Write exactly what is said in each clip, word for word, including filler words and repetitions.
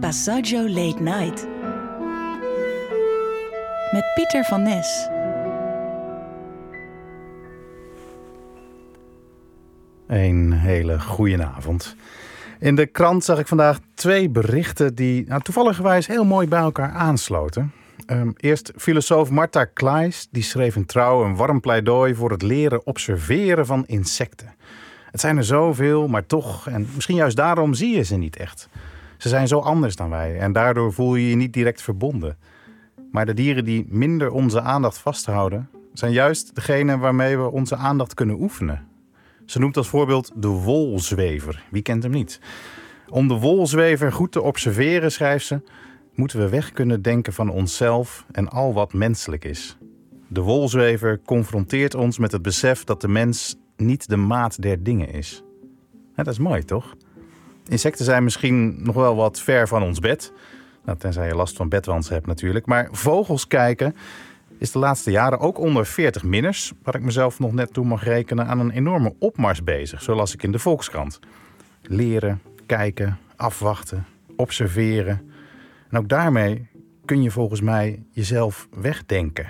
Passaggio Late Night. Met Pieter van Nes. Een hele goeie avond. In de krant zag ik vandaag twee berichten die nou, toevalligerwijs heel mooi bij elkaar aansloten. Um, eerst filosoof Marta Klaes, die schreef in Trouw een warm pleidooi voor het leren observeren van insecten. Het zijn er zoveel, maar toch, en misschien juist daarom zie je ze niet echt. Ze zijn zo anders dan wij en daardoor voel je je niet direct verbonden. Maar de dieren die minder onze aandacht vasthouden, zijn juist degene waarmee we onze aandacht kunnen oefenen. Ze noemt als voorbeeld de wolzwever. Wie kent hem niet? Om de wolzwever goed te observeren, schrijft ze, moeten we weg kunnen denken van onszelf en al wat menselijk is. De wolzwever confronteert ons met het besef dat de mens niet de maat der dingen is. Ja, dat is mooi, toch? Insecten zijn misschien nog wel wat ver van ons bed. Nou, tenzij je last van bedwansen hebt natuurlijk. Maar vogels kijken is de laatste jaren ook onder veertig minners, waar ik mezelf nog net toe mag rekenen, aan een enorme opmars bezig. Zo las ik in de Volkskrant. Leren, kijken, afwachten, observeren. En ook daarmee kun je volgens mij jezelf wegdenken.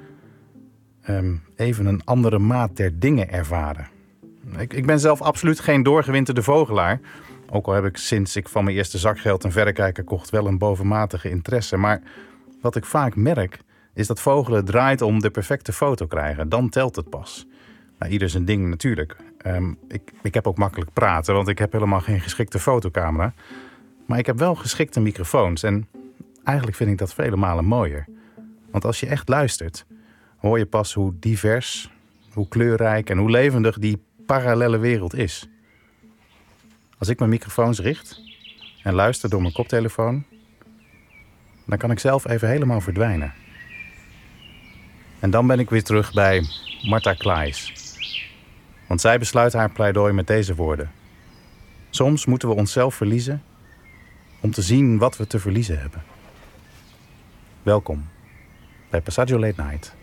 Um, even een andere maat der dingen ervaren. Ik, ik ben zelf absoluut geen doorgewinterde vogelaar. Ook al heb ik sinds ik van mijn eerste zakgeld een verrekijker kocht wel een bovenmatige interesse. Maar wat ik vaak merk is dat vogelen draait om de perfecte foto krijgen. Dan telt het pas. Nou, ieder zijn ding natuurlijk. Um, ik, ik heb ook makkelijk praten, want ik heb helemaal geen geschikte fotocamera. Maar ik heb wel geschikte microfoons. En eigenlijk vind ik dat vele malen mooier. Want als je echt luistert, hoor je pas hoe divers, hoe kleurrijk en hoe levendig die parallelle wereld is. Als ik mijn microfoons richt en luister door mijn koptelefoon, dan kan ik zelf even helemaal verdwijnen. En dan ben ik weer terug bij Marta Klaes. Want zij besluit haar pleidooi met deze woorden. Soms moeten we onszelf verliezen om te zien wat we te verliezen hebben. Welkom bij Passaggio Late Night.